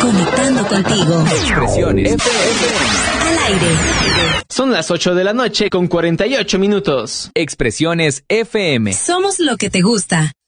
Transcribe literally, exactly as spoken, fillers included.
Conectando contigo. Expresiones F M. Al aire. Son las ocho de la noche con cuarenta y ocho minutos. Expresiones F M. Somos lo que te gusta.